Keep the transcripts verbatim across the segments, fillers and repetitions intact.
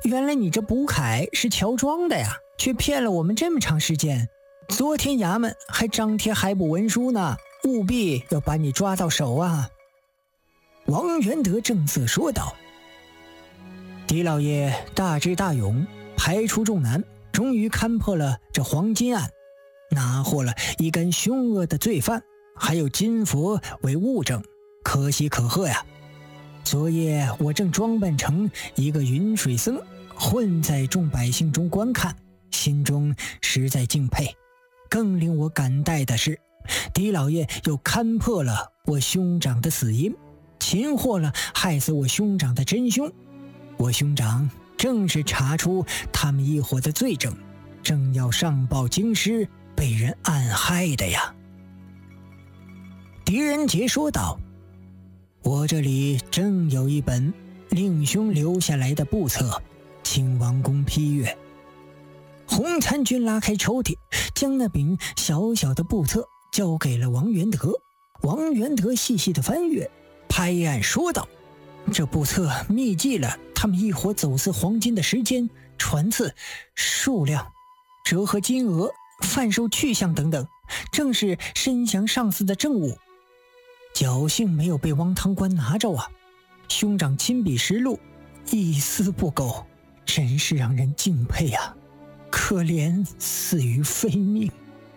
原来你这卜凯是乔装的呀，却骗了我们这么长时间。昨天衙门还张贴海捕文书呢，务必要把你抓到手啊。”王元德正色说道。狄老爷大智大勇，排除众难，终于勘破了这黄金案，拿获了一干凶恶的罪犯，还有金佛为物证，可喜可贺呀。昨夜我正装扮成一个云水僧，混在众百姓中观看，心中实在敬佩。更令我感戴的是，狄老爷又勘破了我兄长的死因，擒获了害死我兄长的真凶。我兄长正是查出他们一伙的罪证，正要上报京师，被人暗害的呀。狄仁杰说道：“我这里正有一本令兄留下来的簿册，请王公批阅。”洪参军拉开抽屉，将那柄小小的簿册交给了王元德。王元德细细的翻阅，拍案说道：“这簿册密记了他们一伙走私黄金的时间、船次、数量、折合金额、贩售去向等等，正是申降上司的证物。侥幸没有被汪堂官拿着啊！兄长亲笔实录，一丝不苟，真是让人敬佩啊！可怜死于非命，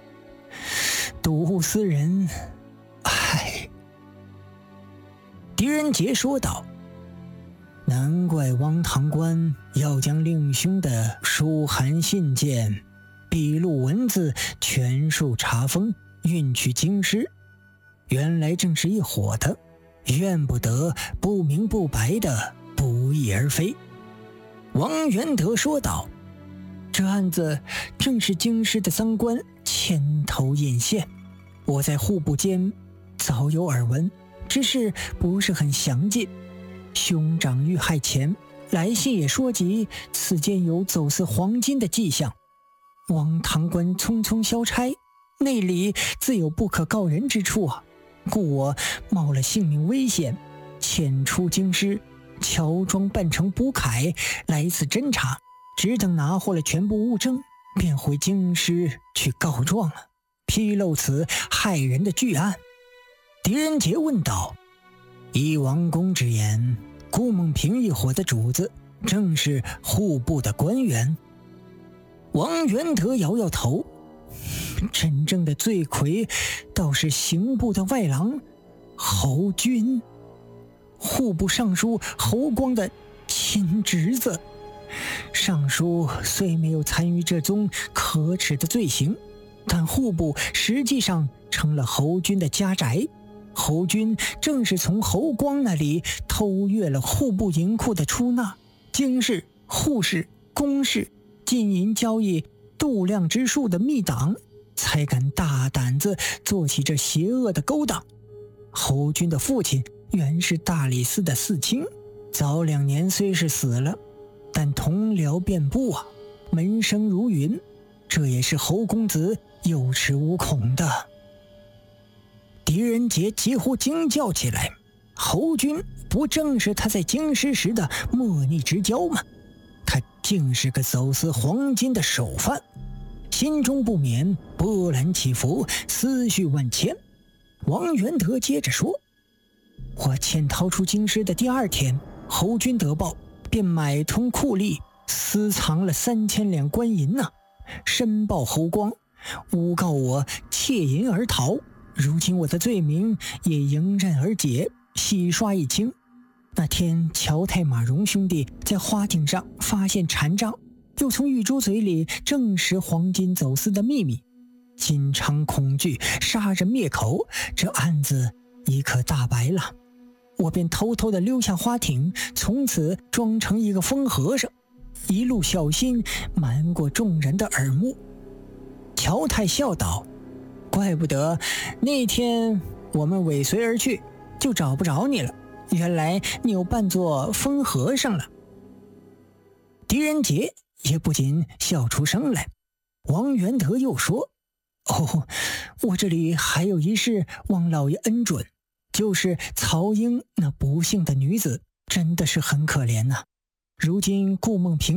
睹斯人，唉。”狄仁杰说道：“难怪汪堂官要将令兄的书函信件、笔录文字全数查封，运去京师。原来正是一伙的，怨不得不明不白的不翼而飞。”王元德说道：“这案子正是京师的赃官牵头引线，我在户部间早有耳闻，只是不是很详尽。兄长遇害前来信也说及此间有走私黄金的迹象，汪堂官匆匆消差，内里自有不可告人之处啊，故我冒了性命危险，潜出京师，乔装扮成卜凯来此侦查，只等拿获了全部物证，便回京师去告状了，披露此害人的巨案。”狄仁杰问道：“依王公之言，顾梦平一伙的主子正是户部的官员？”王元德摇摇头：“真正的罪魁倒是刑部的外郎侯军，户部尚书侯光的亲侄子。尚书虽没有参与这宗可耻的罪行，但户部实际上成了侯军的家宅。侯军正是从侯光那里偷阅了户部银库的出纳、京士、户士、公士金银交易度量之术的密档，才敢大胆子做起这邪恶的勾当。侯军的父亲原是大理寺的寺卿，早两年虽是死了，但同僚遍布啊，门生如云，这也是侯公子有恃无恐的。”狄仁杰几乎惊叫起来：“侯军不正是他在京师时的莫逆之交吗？他竟是个走私黄金的首犯！”心中不免波澜起伏，思绪万千。王元德接着说：“我潜逃出京师的第二天，侯军得报，便买通酷吏，私藏了三千两官银呐、啊，申报侯光，诬告我窃银而逃。如今我的罪名也迎刃而解，洗刷一清。那天乔太马荣兄弟在花井上发现禅杖，又从玉珠嘴里证实黄金走私的秘密，心肠恐惧，杀人灭口，这案子已可大白了。我便偷偷地溜下花艇，从此装成一个疯和尚，一路小心瞒过众人的耳目。”乔太笑道：“怪不得那天我们尾随而去，就找不着你了，原来你又扮作疯和尚了。”狄仁杰也不禁笑出声来。王元德又说：“哦，我这里还有一事望老爷恩准，就是曹英那不幸的女子，真的是很可怜呐、啊。如今顾梦平